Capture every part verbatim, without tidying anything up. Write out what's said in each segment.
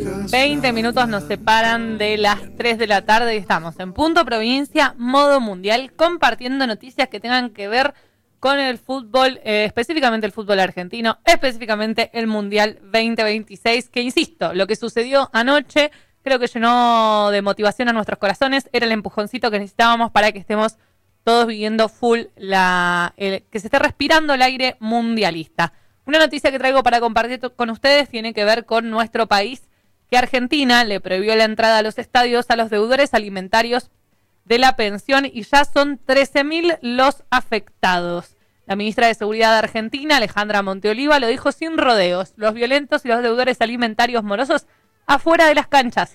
veinte minutos nos separan de las tres de la tarde y estamos en Punto Provincia, modo mundial, compartiendo noticias que tengan que ver con el fútbol, eh, específicamente el fútbol argentino, específicamente el Mundial veinte veintiséis, que insisto, lo que sucedió anoche creo que llenó de motivación a nuestros corazones, era el empujoncito que necesitábamos para que estemos todos viviendo full, la el, que se esté respirando el aire mundialista. Una noticia que traigo para compartir con ustedes tiene que ver con nuestro país, que Argentina le prohibió la entrada a los estadios a los deudores alimentarios de la pensión y ya son trece mil los afectados. La ministra de Seguridad de Argentina, Alejandra Monteoliva, lo dijo sin rodeos: los violentos y los deudores alimentarios morosos afuera de las canchas.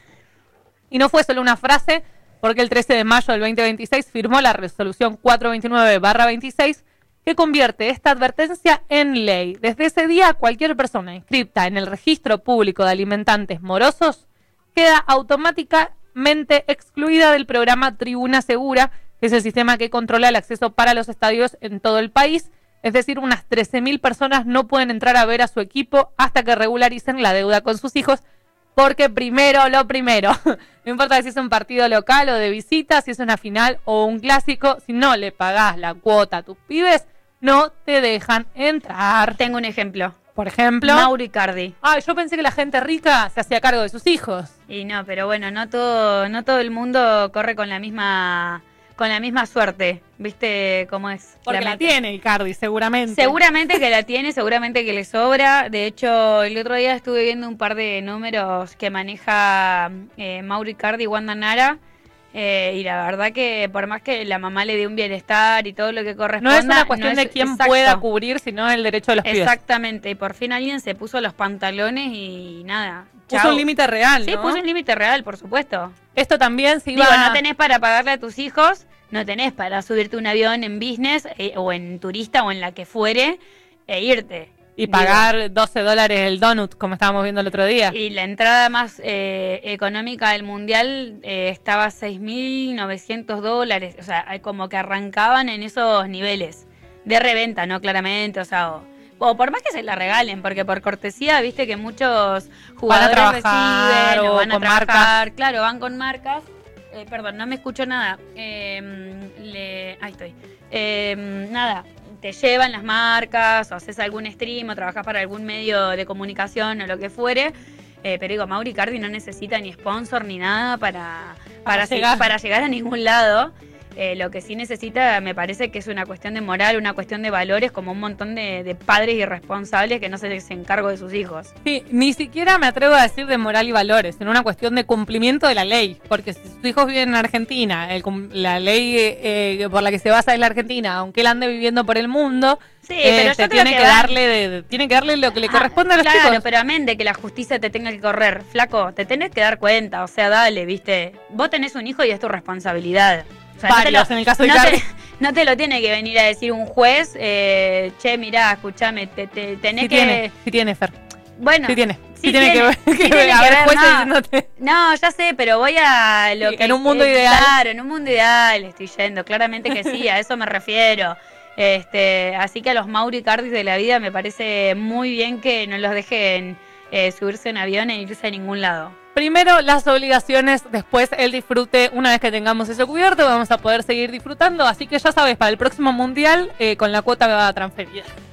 Y no fue solo una frase, porque el trece de mayo del veinte veintiséis firmó la resolución cuatrocientos veintinueve barra veintiséis, que convierte esta advertencia en ley. Desde ese día, cualquier persona inscripta en el registro público de alimentantes morosos queda automáticamente excluida del programa Tribuna Segura, que es el sistema que controla el acceso para los estadios en todo el país. Es decir, unas trece mil personas no pueden entrar a ver a su equipo hasta que regularicen la deuda con sus hijos, porque primero lo primero. No importa si es un partido local o de visita, si es una final o un clásico, si no le pagás la cuota a tus pibes, no te dejan entrar. Tengo un ejemplo. Por ejemplo, Mauro Icardi. Ah, yo pensé que la gente rica se hacía cargo de sus hijos. Y no, pero bueno, no todo, no todo el mundo corre con la misma, con la misma suerte. ¿Viste cómo es? Porque la, la tiene Icardi, seguramente. Seguramente que la tiene, seguramente que le sobra. De hecho, el otro día estuve viendo un par de números que maneja eh, Mauro Icardi y Wanda Nara. Eh, y la verdad que por más que la mamá le dé un bienestar y todo lo que corresponda... No es una cuestión no es, de quién exacto. pueda cubrir, sino el derecho de los pibes. Exactamente, y por fin alguien se puso los pantalones y nada. Puso chau. un límite real, Sí, ¿no? puso un límite real, por supuesto. Esto también se iba... Digo, no tenés para pagarle a tus hijos, no tenés para subirte un avión en business eh, o en turista o en la que fuere e irte. Y pagar Digo, doce dólares el donut, como estábamos viendo el otro día. Y la entrada más eh, económica del Mundial eh, estaba a seis mil novecientos dólares. O sea, como que arrancaban en esos niveles de reventa, ¿no? Claramente, o sea... O, o por más que se la regalen, porque por cortesía, viste que muchos jugadores van a trabajar, reciben o o van a con trabajar. Marcas. Claro, van con marcas. Eh, perdón, no me escucho nada. Eh, le, ahí estoy. Eh, nada. Te llevan las marcas, o haces algún stream, o trabajas para algún medio de comunicación o lo que fuere. Eh, pero digo, Mauro Icardi no necesita ni sponsor ni nada para, para, para, llegar. para llegar a ningún lado. Eh, lo que sí necesita, me parece que es una cuestión de moral, una cuestión de valores, como un montón de, de padres irresponsables que no se les encargó de sus hijos. Sí, ni siquiera me atrevo a decir de moral y valores, en una cuestión de cumplimiento de la ley, porque si sus hijos viven en Argentina, el, la ley eh, por la que se basa es la Argentina, aunque él ande viviendo por el mundo, sí, eh, pero yo tiene que, que van... darle de, de, tiene que darle lo que le ah, corresponde a los claro, chicos. Claro, pero amén de que la justicia te tenga que correr, flaco, te tenés que dar cuenta, o sea, dale, viste, vos tenés un hijo y es tu responsabilidad. O sea, Varios, no te lo, en el caso de no Icardi. te, no te lo tiene que venir a decir un juez, eh, che, mirá, escuchame, te, te, tenés sí que... Tiene, sí tiene, Fer. Bueno, sí tiene, sí, sí tiene, tiene que, sí que, tiene a que ver ver, jueces no. diciéndote. No, ya sé, pero voy a lo sí, que... en un mundo eh, ideal. Claro, en un mundo ideal estoy yendo, claramente que sí, a eso me refiero. Este, así que a los Mauro Icardis de la vida me parece muy bien que no los dejen eh, subirse en avión e irse a ningún lado. Primero las obligaciones, después el disfrute. Una vez que tengamos eso cubierto, vamos a poder seguir disfrutando. Así que ya sabes, para el próximo mundial, eh, con la cuota transferida.